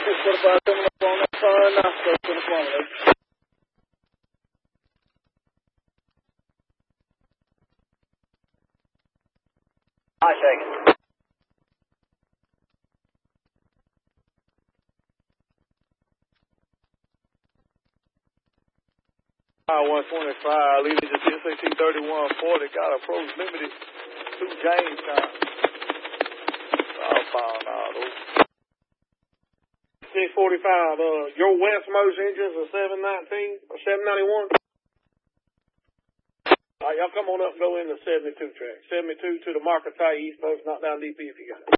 645 coming up on that car now. Go to the front, lady. I take it. 125, leading to SAT 3140, got approach limited to Jamestown. Southbound auto. 645, your West Most engines are 719 or 791? All right, y'all come on up and go in the 72 track. 72 to the Market Tie East Post, knock down DP if you got it.